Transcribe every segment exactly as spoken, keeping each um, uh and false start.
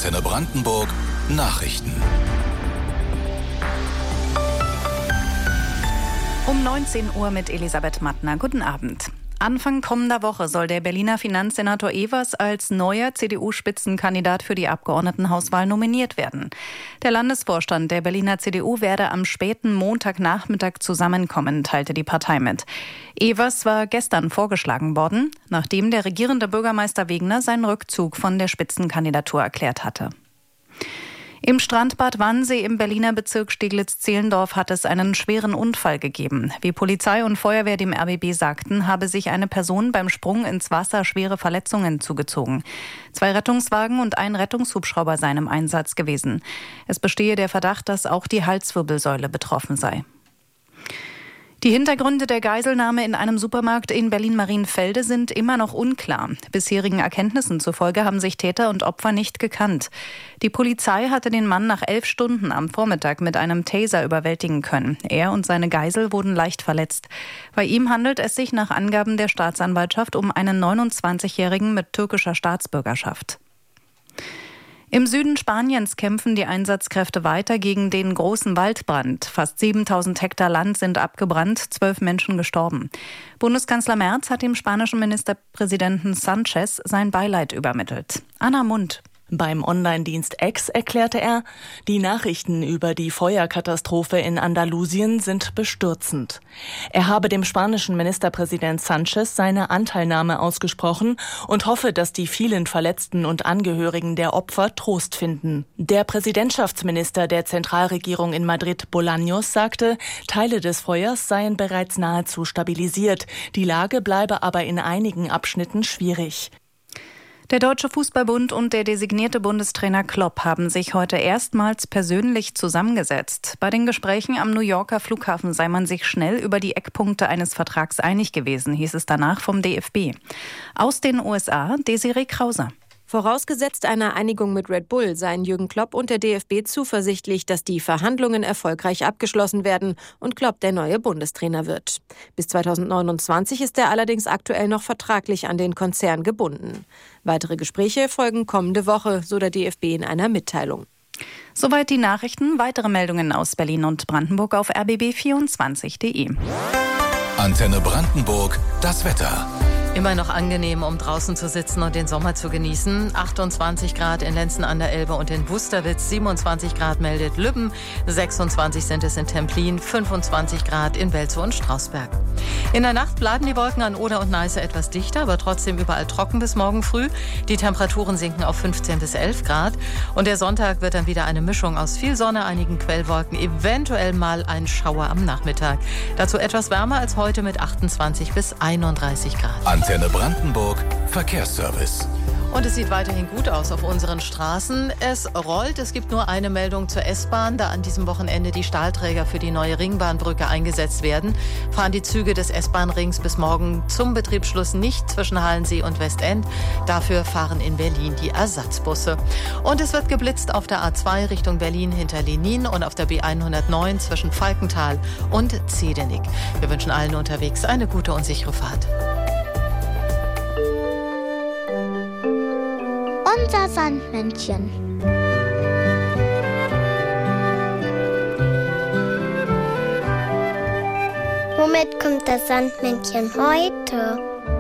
Antenne Brandenburg Nachrichten. Um neunzehn Uhr mit Elisabeth Mattner. Guten Abend. Anfang kommender Woche soll der Berliner Finanzsenator Evers als neuer C D U-Spitzenkandidat für die Abgeordnetenhauswahl nominiert werden. Der Landesvorstand der Berliner C D U werde am späten Montagnachmittag zusammenkommen, teilte die Partei mit. Evers war gestern vorgeschlagen worden, nachdem der regierende Bürgermeister Wegner seinen Rückzug von der Spitzenkandidatur erklärt hatte. Im Strandbad Wannsee im Berliner Bezirk Steglitz-Zehlendorf hat es einen schweren Unfall gegeben. Wie Polizei und Feuerwehr dem R B B sagten, habe sich eine Person beim Sprung ins Wasser schwere Verletzungen zugezogen. Zwei Rettungswagen und ein Rettungshubschrauber seien im Einsatz gewesen. Es bestehe der Verdacht, dass auch die Halswirbelsäule betroffen sei. Die Hintergründe der Geiselnahme in einem Supermarkt in Berlin-Marienfelde sind immer noch unklar. Bisherigen Erkenntnissen zufolge haben sich Täter und Opfer nicht gekannt. Die Polizei hatte den Mann nach elf Stunden am Vormittag mit einem Taser überwältigen können. Er und seine Geisel wurden leicht verletzt. Bei ihm handelt es sich nach Angaben der Staatsanwaltschaft um einen neunundzwanzigjährigen mit türkischer Staatsbürgerschaft. Im Süden Spaniens kämpfen die Einsatzkräfte weiter gegen den großen Waldbrand. Fast siebentausend Hektar Land sind abgebrannt, zwölf Menschen gestorben. Bundeskanzler Merz hat dem spanischen Ministerpräsidenten Sanchez sein Beileid übermittelt. Anna Mund. Beim Online-Dienst X erklärte er, die Nachrichten über die Feuerkatastrophe in Andalusien sind bestürzend. Er habe dem spanischen Ministerpräsident Sanchez seine Anteilnahme ausgesprochen und hoffe, dass die vielen Verletzten und Angehörigen der Opfer Trost finden. Der Präsidentschaftsminister der Zentralregierung in Madrid, Bolaños, sagte, Teile des Feuers seien bereits nahezu stabilisiert. Die Lage bleibe aber in einigen Abschnitten schwierig. Der Deutsche Fußballbund und der designierte Bundestrainer Klopp haben sich heute erstmals persönlich zusammengesetzt. Bei den Gesprächen am New Yorker Flughafen sei man sich schnell über die Eckpunkte eines Vertrags einig gewesen, hieß es danach vom D F B. Aus den U S A, Desiree Krauser. Vorausgesetzt einer Einigung mit Red Bull seien Jürgen Klopp und der D F B zuversichtlich, dass die Verhandlungen erfolgreich abgeschlossen werden und Klopp der neue Bundestrainer wird. Bis zweitausendneunundzwanzig ist er allerdings aktuell noch vertraglich an den Konzern gebunden. Weitere Gespräche folgen kommende Woche, so der D F B in einer Mitteilung. Soweit die Nachrichten. Weitere Meldungen aus Berlin und Brandenburg auf r b b vierundzwanzig punkt d e. Antenne Brandenburg, das Wetter. Immer noch angenehm, um draußen zu sitzen und den Sommer zu genießen. achtundzwanzig Grad in Lenzen an der Elbe und in Wusterwitz, siebenundzwanzig Grad meldet Lübben, sechsundzwanzig sind es in Templin, fünfundzwanzig Grad in Welzow und Strausberg. In der Nacht bleiben die Wolken an Oder und Neiße etwas dichter, aber trotzdem überall trocken bis morgen früh. Die Temperaturen sinken auf fünfzehn bis elf Grad. Und der Sonntag wird dann wieder eine Mischung aus viel Sonne, einigen Quellwolken, eventuell mal ein Schauer am Nachmittag. Dazu etwas wärmer als heute mit achtundzwanzig bis einunddreißig Grad. Antenne Brandenburg Verkehrsservice. Und es sieht weiterhin gut aus auf unseren Straßen. Es rollt. Es gibt nur eine Meldung zur S-Bahn. Da an diesem Wochenende die Stahlträger für die neue Ringbahnbrücke eingesetzt werden, fahren die Züge des S-Bahn-Rings bis morgen zum Betriebsschluss nicht zwischen Halensee und Westend. Dafür fahren in Berlin die Ersatzbusse. Und es wird geblitzt auf der A zwei Richtung Berlin hinter Lenin und auf der B hundertneun zwischen Falkenthal und Zedenick. Wir wünschen allen unterwegs eine gute und sichere Fahrt. Unser Sandmännchen. Womit kommt das Sandmännchen heute?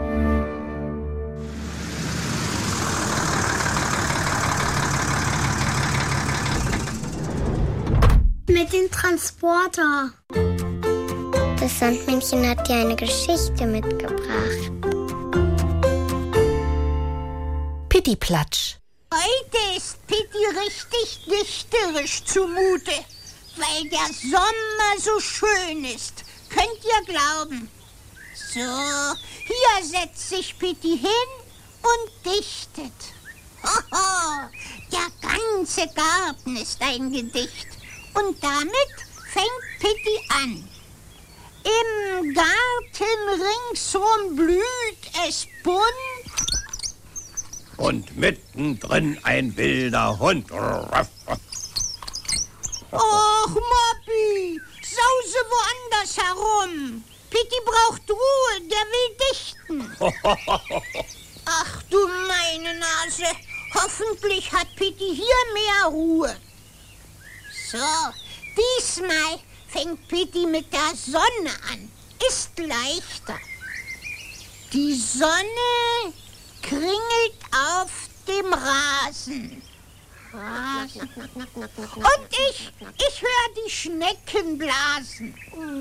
Mit dem Transporter. Das Sandmännchen hat dir eine Geschichte mitgebracht. Pittiplatsch. Heute ist Pitti richtig dichterisch zumute, weil der Sommer so schön ist. Könnt ihr glauben? So, hier setzt sich Pitti hin und dichtet. Hoho, der ganze Garten ist ein Gedicht. Und damit fängt Pitti an. Im Garten ringsum blüht es bunt. Und mittendrin ein wilder Hund. Och, Moppi, sause woanders herum. Pitti braucht Ruhe, der will dichten. Ach du meine Nase, Hoffentlich hat Pitti hier mehr Ruhe. So, diesmal fängt Pitti mit der Sonne an. Ist leichter. Die Sonne kringelt auf dem Rasen. Rasen. Und ich, ich höre die Schnecken blasen.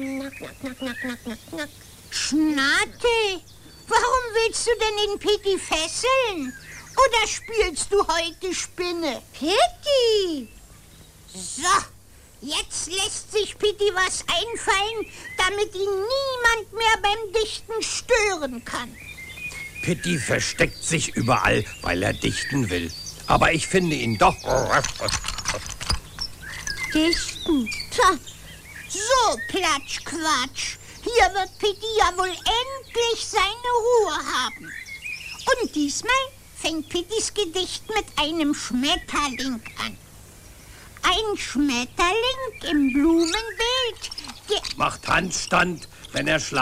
Schnate, warum willst du denn in Pitti fesseln? Oder spielst du heute Spinne? Pitti! So, jetzt lässt sich Pitti was einfallen, damit ihn niemand mehr beim Dichten stören kann. Pitti versteckt sich überall, weil er dichten will. Aber ich finde ihn doch... Dichten? Tja, so Platschquatsch. Hier wird Pitti ja wohl endlich seine Ruhe haben. Und diesmal fängt Pittis Gedicht mit einem Schmetterling an. Ein Schmetterling im Blumenbeet, der Macht Handstand, wenn er schläft.